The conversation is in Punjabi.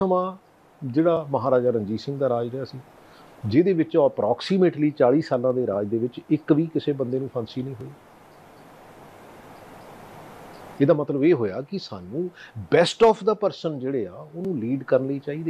ਸਮਾਂ ਜਿਹੜਾ ਮਹਾਰਾਜਾ ਰਣਜੀਤ ਸਿੰਘ ਦਾ ਰਾਜ ਰਿਹਾ ਸੀ, ਜਿਹਦੇ ਵਿੱਚ ਅਪਰੋਕਸੀਮੇਟਲੀ 40 ਸਾਲਾਂ ਦੇ ਰਾਜ ਦੇ ਵਿੱਚ ਇੱਕ ਵੀ ਕਿਸੇ ਬੰਦੇ ਨੂੰ ਫਾਂਸੀ ਨਹੀਂ ਹੋਈ। ਇਹਦਾ ਮਤਲਬ ਇਹ ਹੋਇਆ ਕਿ ਸਾਨੂੰ ਬੈਸਟ ਆਫ ਦਾ ਪਰਸਨ ਜਿਹੜੇ ਆ ਉਹਨੂੰ ਲੀਡ ਕਰਨ ਲਈ ਚਾਹੀਦੇ